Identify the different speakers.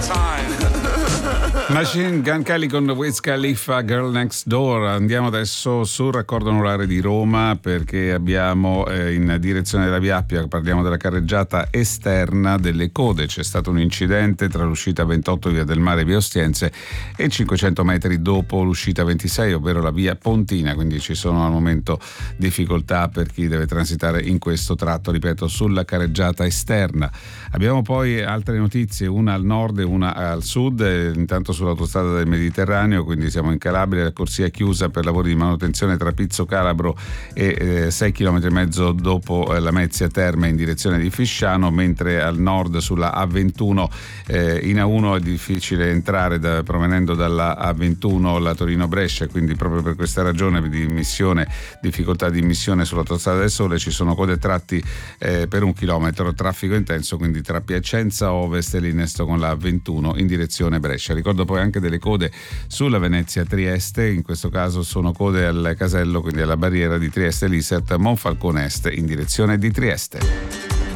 Speaker 1: Machine Gun Kelly con Wiz Khalifa, Girl Next Door. Andiamo adesso sul raccordo anulare di Roma perché abbiamo in direzione della Via Appia, parliamo della carreggiata esterna delle code. C'è stato un incidente tra l'uscita 28 via del Mare e via Ostiense e 500 metri dopo l'uscita 26, ovvero la via Pontina, quindi ci sono al momento difficoltà per chi deve transitare in questo tratto, ripeto, sulla carreggiata esterna. Abbiamo poi altre notizie, una al nord e una al sud, intanto sull'autostrada del Mediterraneo, quindi siamo in Calabria, la corsia è chiusa per lavori di manutenzione tra Pizzo Calabro e 6 km e mezzo dopo la Mezzia Terme in direzione di Fisciano, mentre al nord sulla A21 in A1 è difficile entrare provenendo dalla A21 la Torino-Brescia, quindi proprio per questa ragione di difficoltà di immissione sull'autostrada del Sole ci sono code tratti per 1 chilometro, traffico intenso quindi tra Piacenza Ovest e l'innesto con la A21 in direzione Brescia. Ricordo poi anche delle code sulla Venezia-Trieste, in questo caso sono code al casello, quindi alla barriera di Trieste-Lisert, Monfalcone Est in direzione di Trieste.